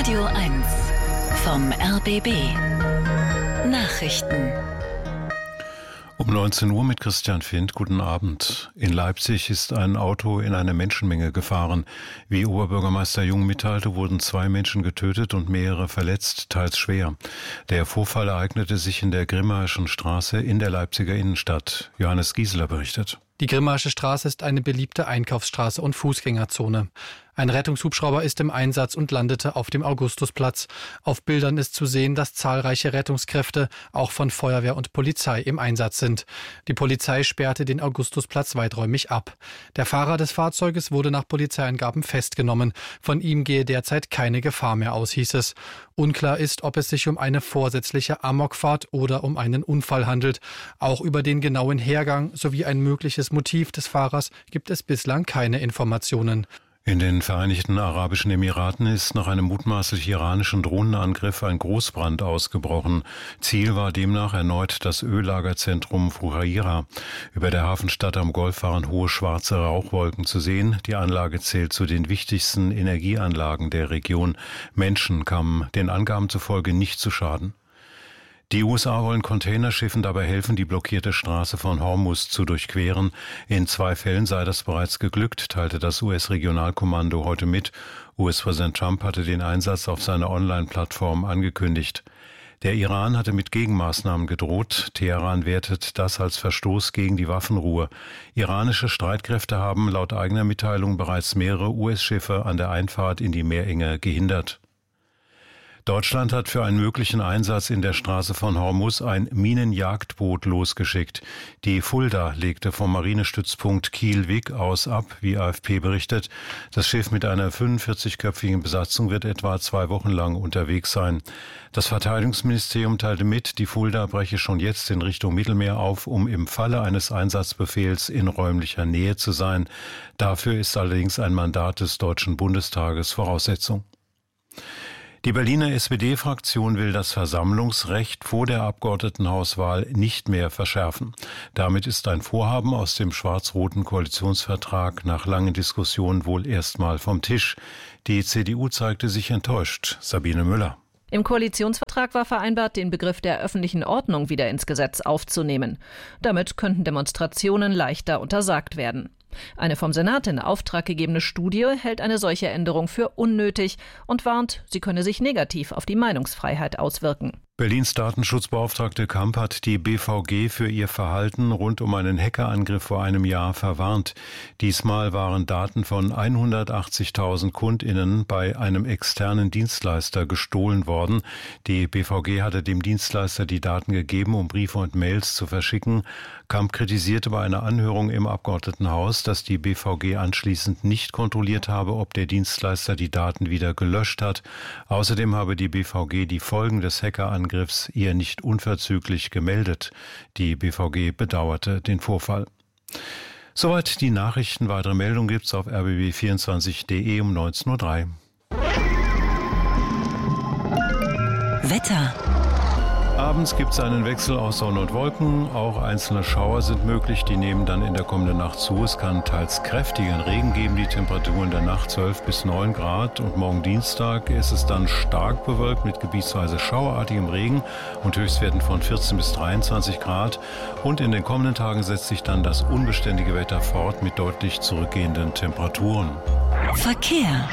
Radio 1 vom RBB Nachrichten. Um 19 Uhr mit Christian Findt. Guten Abend. In Leipzig ist ein Auto in eine Menschenmenge gefahren. Wie Oberbürgermeister Jung mitteilte, wurden 2 Menschen getötet und mehrere verletzt, teils schwer. Der Vorfall ereignete sich in der Grimmaischen Straße in der Leipziger Innenstadt. Johannes Gieseler berichtet. Die Grimmaische Straße ist eine beliebte Einkaufsstraße und Fußgängerzone. Ein Rettungshubschrauber ist im Einsatz und landete auf dem Augustusplatz. Auf Bildern ist zu sehen, dass zahlreiche Rettungskräfte, auch von Feuerwehr und Polizei, im Einsatz sind. Die Polizei sperrte den Augustusplatz weiträumig ab. Der Fahrer des Fahrzeuges wurde nach Polizeiangaben festgenommen. Von ihm gehe derzeit keine Gefahr mehr aus, hieß es. Unklar ist, ob es sich um eine vorsätzliche Amokfahrt oder um einen Unfall handelt. Auch über den genauen Hergang sowie ein mögliches Motiv des Fahrers gibt es bislang keine Informationen. In den Vereinigten Arabischen Emiraten ist nach einem mutmaßlich iranischen Drohnenangriff ein Großbrand ausgebrochen. Ziel war demnach erneut das Öllagerzentrum Fujairah. Über der Hafenstadt am Golf waren hohe schwarze Rauchwolken zu sehen. Die Anlage zählt zu den wichtigsten Energieanlagen der Region. Menschen kamen den Angaben zufolge nicht zu Schaden. Die USA wollen Containerschiffen dabei helfen, die blockierte Straße von Hormuz zu durchqueren. In 2 Fällen sei das bereits geglückt, teilte das US-Regionalkommando heute mit. US-Präsident Trump hatte den Einsatz auf seiner Online-Plattform angekündigt. Der Iran hatte mit Gegenmaßnahmen gedroht. Teheran wertet das als Verstoß gegen die Waffenruhe. Iranische Streitkräfte haben laut eigener Mitteilung bereits mehrere US-Schiffe an der Einfahrt in die Meerenge gehindert. Deutschland hat für einen möglichen Einsatz in der Straße von Hormuz ein Minenjagdboot losgeschickt. Die Fulda legte vom Marinestützpunkt Kiel-Wick aus ab, wie AFP berichtet. Das Schiff mit einer 45-köpfigen Besatzung wird etwa 2 Wochen lang unterwegs sein. Das Verteidigungsministerium teilte mit, die Fulda breche schon jetzt in Richtung Mittelmeer auf, um im Falle eines Einsatzbefehls in räumlicher Nähe zu sein. Dafür ist allerdings ein Mandat des Deutschen Bundestages Voraussetzung. Die Berliner SPD-Fraktion will das Versammlungsrecht vor der Abgeordnetenhauswahl nicht mehr verschärfen. Damit ist ein Vorhaben aus dem schwarz-roten Koalitionsvertrag nach langen Diskussionen wohl erstmal vom Tisch. Die CDU zeigte sich enttäuscht. Sabine Müller. Im Koalitionsvertrag war vereinbart, den Begriff der öffentlichen Ordnung wieder ins Gesetz aufzunehmen. Damit könnten Demonstrationen leichter untersagt werden. Eine vom Senat in Auftrag gegebene Studie hält eine solche Änderung für unnötig und warnt, sie könne sich negativ auf die Meinungsfreiheit auswirken. Berlins Datenschutzbeauftragte Kamp hat die BVG für ihr Verhalten rund um einen Hackerangriff vor einem Jahr verwarnt. Diesmal waren Daten von 180.000 KundInnen bei einem externen Dienstleister gestohlen worden. Die BVG hatte dem Dienstleister die Daten gegeben, um Briefe und Mails zu verschicken. Kamp kritisierte bei einer Anhörung im Abgeordnetenhaus, dass die BVG anschließend nicht kontrolliert habe, ob der Dienstleister die Daten wieder gelöscht hat. Außerdem habe die BVG die Folgen des Hackerangriffs ihr nicht unverzüglich gemeldet. Die BVG bedauerte den Vorfall. Soweit die Nachrichten. Weitere Meldungen gibt's auf rbb24.de um 19.03 Uhr. Wetter. Abends gibt es einen Wechsel aus Sonne und Wolken. Auch einzelne Schauer sind möglich. Die nehmen dann in der kommenden Nacht zu. Es kann teils kräftigen Regen geben. Die Temperaturen der Nacht 12 bis 9 Grad. Und morgen Dienstag ist es dann stark bewölkt mit gebietsweise schauerartigem Regen und Höchstwerten von 14 bis 23 Grad. Und in den kommenden Tagen setzt sich dann das unbeständige Wetter fort mit deutlich zurückgehenden Temperaturen. Verkehr.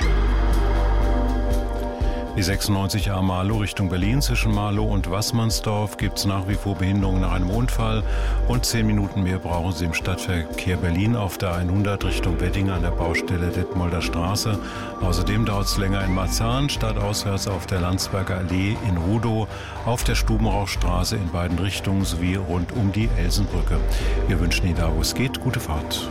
Die 96A Marlow Richtung Berlin zwischen Marlow und Waßmannsdorf gibt es nach wie vor Behinderungen nach einem Unfall und 10 Minuten mehr brauchen Sie im Stadtverkehr Berlin auf der 100 Richtung Wedding an der Baustelle Detmolder Straße. Außerdem dauert es länger in Marzahn, stadtauswärts auf der Landsberger Allee in Rudow, auf der Stubenrauchstraße in beiden Richtungen sowie rund um die Elsenbrücke. Wir wünschen Ihnen da, wo es geht, gute Fahrt.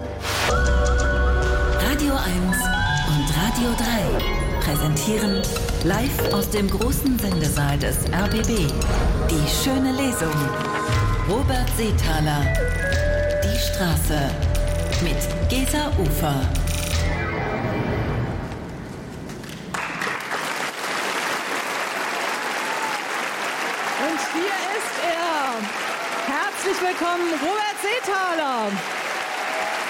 Radio 1 und Radio 3 präsentieren live aus dem großen Sendesaal des RBB die schöne Lesung. Robert Seethaler, Die Straße mit Gesa Ufer. Und hier ist er. Herzlich willkommen, Robert Seethaler.